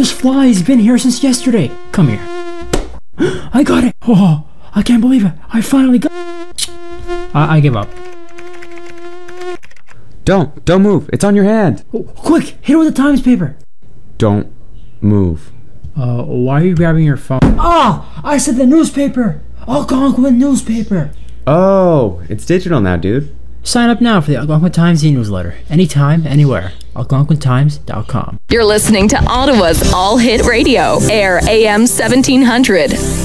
This fly's been here since yesterday. Come here. I got it. Oh, I can't believe it. I finally got it. I give up. Don't move. It's on your hand. Oh, quick, hit it with the Times paper. Don't move. Why are you grabbing your phone? Ah, I said the newspaper. Algonquin newspaper. Oh, it's digital now, dude. Sign up now for the Algonquin Times e-newsletter. Anytime, anywhere. AlgonquinTimes.com. You're listening to Ottawa's All Hit Radio. Air AM 1700.